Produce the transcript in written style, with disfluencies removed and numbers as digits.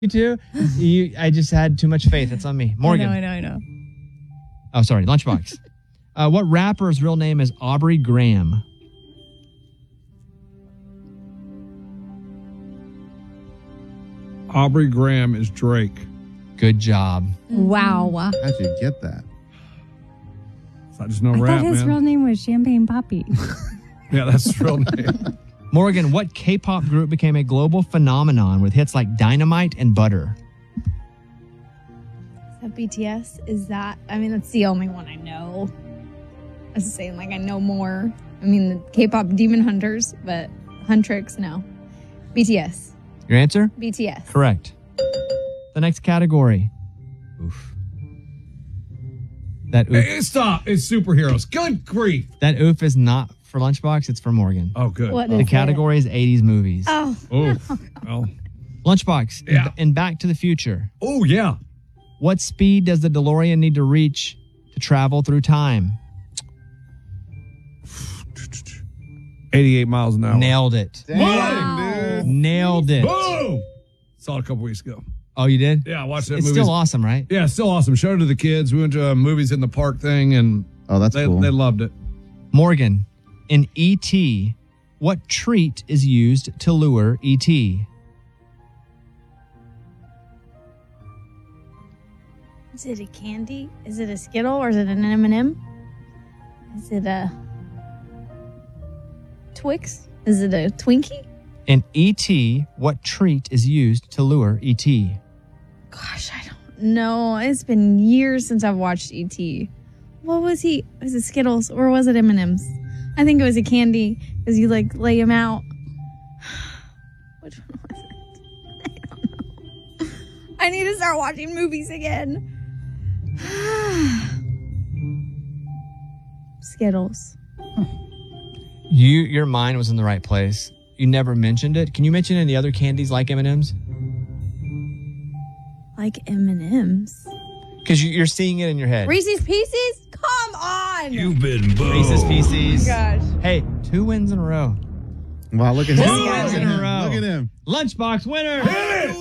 You too? I just had too much faith. That's on me. Morgan. I know. Oh, sorry. Lunchbox. What rapper's real name is Aubrey Graham? Aubrey Graham is Drake. Good job. Wow. How'd you get that? It's not just no I rap, thought his man. real name was Champagne Poppy. Yeah, that's his real name. Morgan, what K-pop group became a global phenomenon with hits like Dynamite and Butter? Is that BTS? Is that, that's the only one I know. I was saying, I know more. The K-pop Demon Hunters, but Huntrix, no. BTS. Your answer? BTS. Correct. The next category. Oof. That oof. Hey, stop. It's superheroes. Good grief. That oof is not for Lunchbox. It's for Morgan. Oh, good. What The is category is 80s movies. Oh. Well. Lunchbox. Yeah. In Back to the Future. Oh, yeah. What speed does the DeLorean need to reach to travel through time? 88 miles an hour. Nailed it. Dang, dude. Nailed it. Boom! Saw it a couple weeks ago. Oh, you did? Yeah, I watched that It's movie. still awesome, right? Yeah, it's still awesome. Showed it to the kids. We went to movies in the park thing, and Oh, that's they cool. loved it. Morgan, in E.T., what treat is used to lure E.T.? Is it a candy? Is it a Skittle or is it an M&M? Is it a Twix? Is it a Twinkie? In E.T., what treat is used to lure E.T.? Gosh, I don't know. It's been years since I've watched E.T. What was he? Was it Skittles or was it M&M's? I think it was a candy because you lay him out. Which one was it? I don't know. I need to start watching movies again. Skittles. Your mind was in the right place. You never mentioned it. Can you mention any other candies like M&M's? Like M&M's. Because you're seeing it in your head. Reese's Pieces? Come on. You've been boom. Reese's Pieces. Gosh. Hey, 2 wins in a row. Wow, look at him. Two wins in a row. Look at him. Lunchbox winner. Hit it!